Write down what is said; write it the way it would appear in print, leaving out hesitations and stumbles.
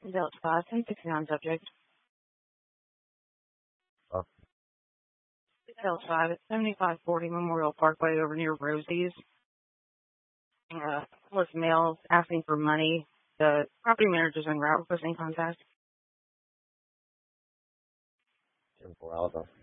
Delta 5, 1069 subject. Oh, Delta 5 at 7540 Memorial Parkway over near Rosie's. Was male asking for money. The property manager's en route requesting contact. 10-4 Alpha.